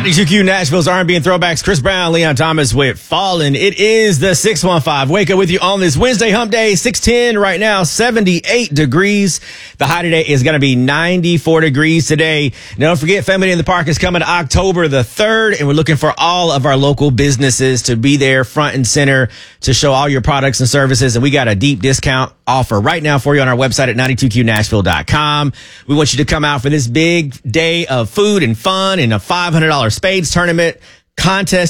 92Q Nashville's R&B and throwbacks. Chris Brown, Leon Thomas with Fallin'. It is the 615. Wake up with you on this Wednesday hump day. 610 right now, 78 degrees. The high today is going to be 94 degrees today. Now, don't forget, Family in the Park is coming October the 3rd, and we're looking for all of our local businesses to be there front and center to show all your products and services. And we got a deep discount offer right now for you on our website at 92qnashville.com. We want you to come out for this big day of food and fun and a $500 spades tournament contest